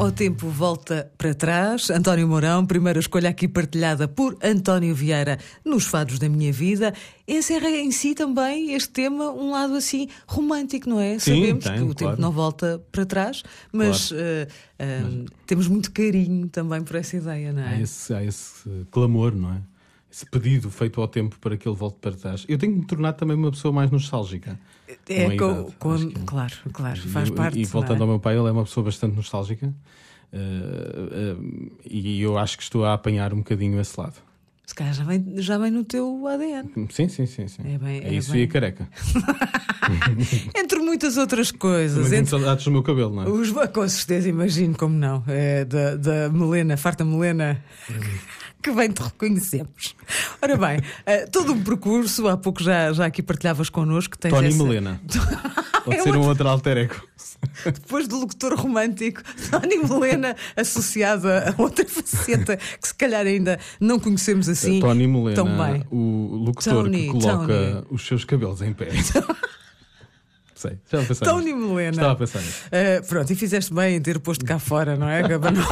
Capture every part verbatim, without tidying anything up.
O tempo volta para trás. António Mourão, primeira escolha aqui partilhada por António Vieira nos Fados da Minha Vida, encerra em si também este tema um lado assim romântico, não é? Sim, Sabemos tem, que o claro. tempo não volta para trás, mas, Claro. uh, uh, Mas- temos muito carinho também por essa ideia, não Há é? esse, há esse clamor, não é? Esse pedido feito ao tempo para que ele volte para trás. Eu tenho me tornado também uma pessoa mais nostálgica. É, com a com, idade, com- acho que- claro, claro, E- faz parte. E voltando não ao é? meu pai, ele é uma pessoa bastante nostálgica. eh, eh, e eu acho que estou a apanhar um bocadinho esse lado. Se calhar já vem, já vem no teu A D N. Sim, sim, sim, sim. É bem- é isso bem. e a careca. Entre muitas outras coisas. Também tenho Entre... saudades do meu cabelo, não é? Os, com certeza, imagino como não. É da, da melena, farta melena, que bem te reconhecemos. Ora bem, eh, todo um percurso, há pouco já, já aqui partilhavas connosco. Tens Tony essa... Melena. Pode É ser um outro- outro alter ego. Depois do locutor romântico, Tony Melena, associado a outra faceta que se calhar ainda não conhecemos assim. Tony Melena, tão bem. o locutor Tony, que coloca Tony. os seus cabelos em pé. Sei, estava a pensar Tony nisso. Melena. Estava a pensar nisso. Eh, pronto, e fizeste bem em ter posto cá fora, não é? Gabanão?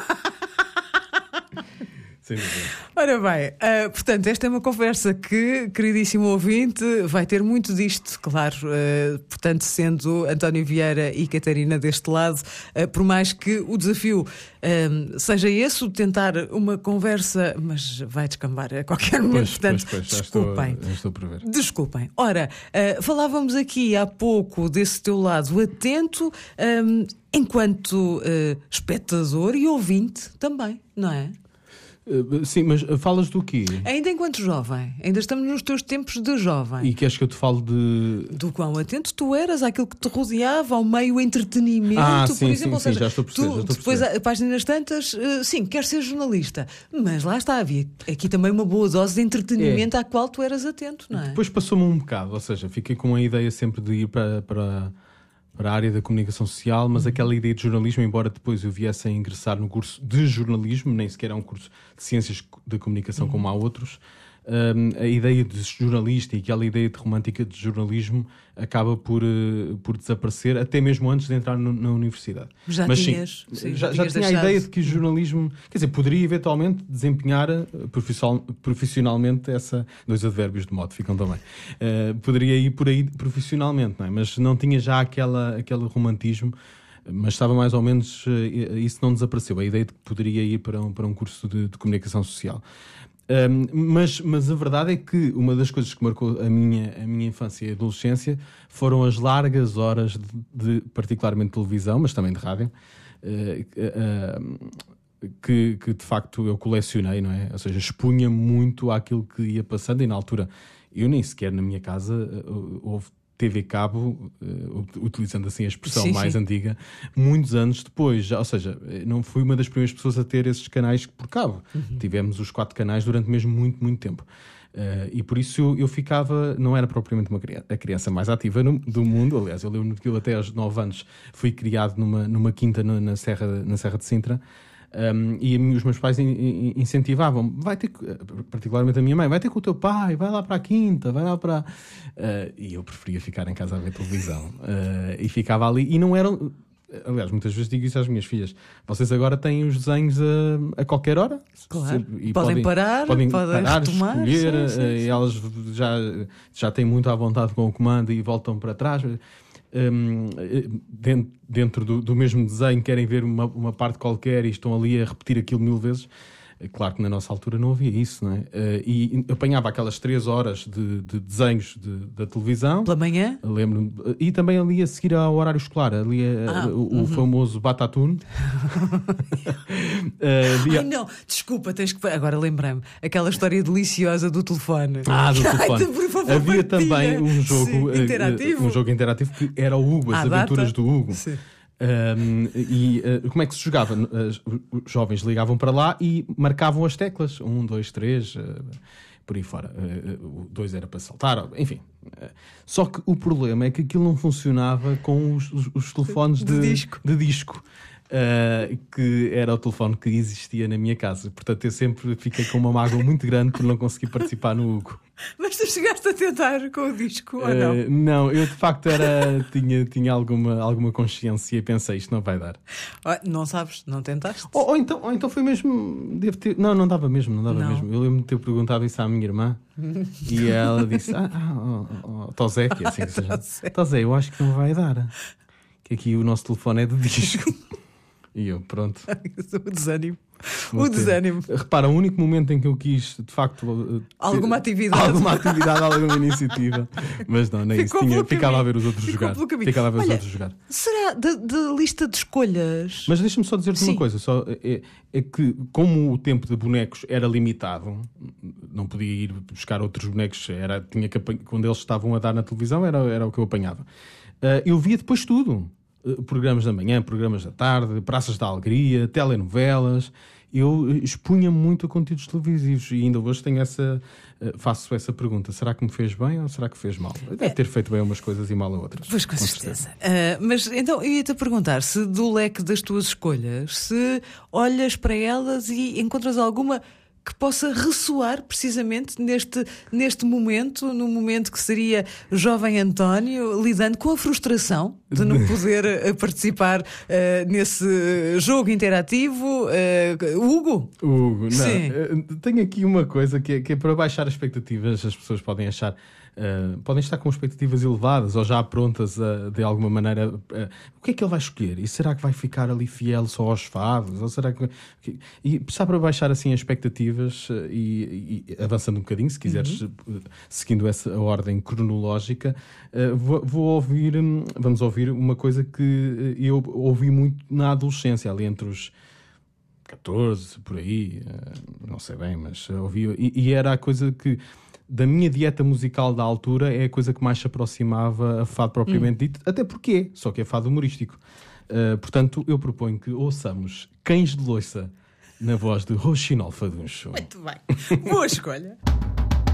Sem dúvida. Ora bem, ah, portanto, esta é uma conversa que, queridíssimo ouvinte, vai ter muito disto, claro. ah, portanto, sendo António Vieira e Catarina deste lado, ah, por mais que o desafio ah, seja esse, o de tentar uma conversa, mas vai descambar a qualquer momento. Pois, portanto, pois, pois, já estou, desculpem. já estou a prever. Desculpem. Ora, ah, falávamos aqui há pouco desse teu lado atento, ah, enquanto ah, espectador e ouvinte também, não é? Uh, Sim, mas uh, falas do quê? Ainda enquanto jovem, ainda estamos nos teus tempos de jovem. E queres que eu te fale de. Do quão atento tu eras àquilo que te rodeava, ao meio entretenimento, Ah, por sim, exemplo. sim, Ou seja, sim, já estou a perceber, tu, já estou a depois, perceber. a páginas tantas, eh, sim, queres ser jornalista, mas lá está, havia aqui também uma boa dose de entretenimento à qual tu eras atento, não é? Depois passou-me um bocado, ou seja, fiquei com a ideia sempre de ir para, para, para a área da comunicação social, mas aquela ideia de jornalismo, embora depois eu viesse a ingressar no curso de jornalismo, nem sequer é um curso de ciências de comunicação como há outros, hum, a ideia de jornalista e aquela ideia de romântica de jornalismo acaba por, eh, por desaparecer, até mesmo antes de entrar no- na universidade. Já Mas tinhas, sim, sim, já, já tinhas tinha a deixado. ideia de que o jornalismo, quer dizer, poderia eventualmente desempenhar eh, profissional- profissionalmente essa. Dois advérbios de modo ficam também. Eh, poderia ir por aí profissionalmente, não é? Mas não tinha já aquela, aquele romantismo, mas estava mais ou menos. eh, Isso não desapareceu, a ideia de que poderia ir para um, para um curso de, de comunicação social. Um, mas, mas a verdade é que uma das coisas que marcou a minha, a minha infância e adolescência foram as largas horas de, de particularmente televisão, mas também de rádio, uh, uh, que, que de facto eu colecionei, não é? Ou seja, expunha muito àquilo que ia passando e na altura eu nem sequer na minha casa uh, houve T V cabo, uh, utilizando assim a expressão Sim, mais sim. antiga, muitos anos depois. Já, ou seja, não fui uma das primeiras pessoas a ter esses canais por cabo. Uhum. Tivemos os quatro canais durante mesmo muito, muito tempo. Uh, e por isso eu, eu ficava, não era propriamente uma criança, a criança mais ativa no, do mundo. Aliás, eu lembro que eu até aos nove anos fui criado numa, numa quinta na, na, Serra, na Serra de Sintra. Um, e os meus pais in, in, incentivavam, vai ter, particularmente a minha mãe, vai ter com o teu pai, vai lá para a quinta, vai lá para. Uh, e eu preferia ficar em casa a ver televisão. Uh, e ficava ali. E não eram. Aliás, muitas vezes digo isso às minhas filhas. Vocês agora têm os desenhos a, a qualquer hora. Claro. E Podem parar, podem podem parar, retomar, escolher. sim, sim, uh, sim. E elas já, já têm muito à vontade com o comando e voltam para trás. Um, dentro, dentro do, do mesmo desenho querem ver uma, uma parte qualquer e estão ali a repetir aquilo mil vezes. Claro que na nossa altura não havia isso, não é? Uh, e apanhava aquelas três horas de, de desenhos de, da televisão. Pela manhã? Lembro-me. E também ali a seguir ao horário escolar, ali a, Ah, o, o uhum. famoso Batatune. uh, dia- Ai não, desculpa, tens que. Agora lembrei-me, aquela história deliciosa do telefone. Ah, do Ai, telefone. por favor, Havia partilha. também um jogo, Sim, eh, interativo. eh, um jogo interativo que era o Hugo, as À aventuras data. do Hugo. Sim. Um, e uh, como é que se jogava? As- Os jovens ligavam para lá e marcavam as teclas. Um, dois, três, uh, por aí fora. Uh, o dois era para saltar, enfim. Uh, só que o problema é que aquilo não funcionava com os, os- os telefones De de, disco. de disco. uh, que era o telefone que existia na minha casa. Portanto, eu sempre fiquei com uma mágoa muito grande por não conseguir participar no Hugo. Mas tu chegaste a tentar com o disco, ou não? Uh, não, eu de facto era, tinha, tinha alguma, alguma consciência e pensei, isto não vai dar. Não sabes? Não tentaste? Ou, ou, então, ou então foi mesmo. Devo ter, não, não dava mesmo, não dava Não. mesmo. Eu lembro-me de ter perguntado isso à minha irmã e ela disse: Ah, ah oh, oh, Tosé, que é assim que se chama. Tosé, eu acho que não vai dar. Que aqui o nosso telefone é de disco. E eu, pronto. O desânimo. Vou o ter. desânimo. Repara, o único momento em que eu quis, de facto, alguma ter, atividade. Alguma atividade, alguma iniciativa. Mas não, nem isso. Tinha, ficava a ver os outros Ficou jogar. Ficava a ver Olha, os outros jogar. Será da, da lista de escolhas? Mas deixa-me só dizer-te Sim. uma coisa. Só, é, é que, como o tempo de bonecos era limitado, não podia ir buscar outros bonecos. Era, tinha que, quando eles estavam a dar na televisão, era, era o que eu apanhava. Uh, eu via depois tudo. Uh, programas da manhã, programas da tarde, praças da alegria, telenovelas. Eu expunha muito a conteúdos televisivos e ainda hoje tenho essa, faço essa pergunta: será que me fez bem ou será que fez mal? Deve ter feito bem a umas coisas e mal a outras. Pois, com, com certeza. certeza. Uh, mas então eu ia-te perguntar se do leque das tuas escolhas, se olhas para elas e encontras alguma que possa ressoar precisamente neste, neste momento, no momento que seria jovem António, lidando com a frustração de não poder participar uh, nesse jogo interativo. Uh, Hugo? Hugo, não. Sim. Tenho aqui uma coisa que é, que é para baixar expectativas. As pessoas podem achar, uh, podem estar com expectativas elevadas ou já prontas uh, de alguma maneira. Uh, o que é que ele vai escolher? E será que vai ficar ali fiel só aos fados? Ou será que... E está para baixar assim as expectativas uh, e, e avançando um bocadinho, se quiseres, uhum. uh, seguindo essa ordem cronológica, uh, vou, vou ouvir, um, vamos ouvir uma coisa que eu ouvi muito na adolescência, ali entre os catorze, por aí, não sei bem, mas ouvi. E, e era a coisa que, da minha dieta musical da altura, é a coisa que mais se aproximava a fado propriamente hum. dito, até porque só que é fado humorístico. Uh, portanto, eu proponho que ouçamos Cães de Loiça na voz de Rochinol Faduncho. Muito bem, boa escolha.